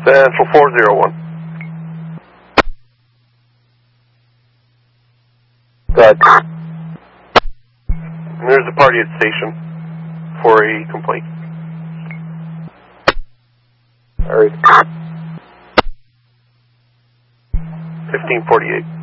Central 401. Go ahead. And there's a party at the station for a complaint. All right. 1548.